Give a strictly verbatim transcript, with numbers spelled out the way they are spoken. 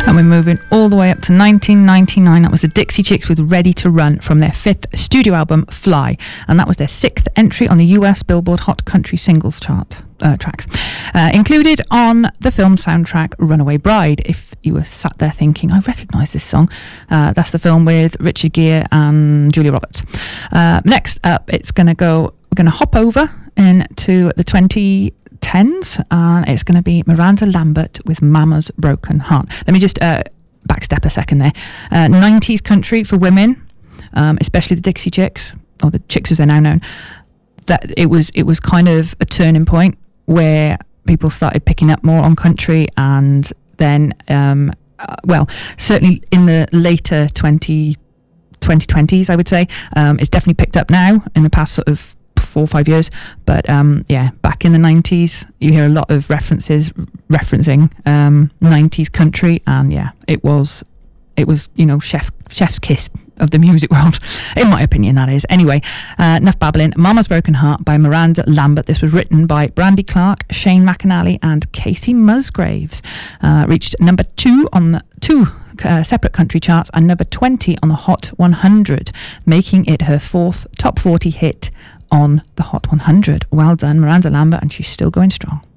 And we're moving all the way up to nineteen ninety-nine. That was the Dixie Chicks with Ready to Run from their fifth studio album, Fly. And that was their sixth entry on the U S Billboard Hot Country Singles chart. Uh, tracks uh, included on the film soundtrack Runaway Bride. If you were sat there thinking, I recognise this song, uh, that's the film with Richard Gere and Julia Roberts. Uh, next up, it's going to go, we're going to hop over into the twenty tens, and it's going to be Miranda Lambert with Mama's Broken Heart. Let me just uh, backstep a second there. Uh, nineties country for women, um, especially the Dixie Chicks, or the Chicks as they're now known. That it was it was kind of a turning point where people started picking up more on country, and then um, uh, well, certainly in the later twenty twenties, I would say, um, it's definitely picked up now in the past sort of four or five years, but um, yeah, back in the nineties, you hear a lot of references referencing um, nineties country, and yeah, it was it was you know chef chef's kiss of the music world, in my opinion, that is. Anyway, uh, enough babbling. Mama's Broken Heart by Miranda Lambert. This was written by Brandy Clark, Shane McAnally and Casey Musgraves. Uh, reached number two on the two uh, separate country charts and number twenty on the Hot one hundred, making it her fourth top forty hit on the Hot one hundred. Well done, Miranda Lambert, and she's still going strong.